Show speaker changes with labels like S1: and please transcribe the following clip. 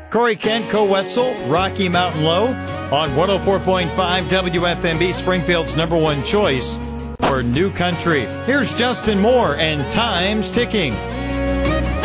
S1: Corey Kent, Co-Wetzel, Rocky Mountain Low on 104.5 WFMB, Springfield's #1 choice for new country. Here's Justin Moore and Time's Ticking.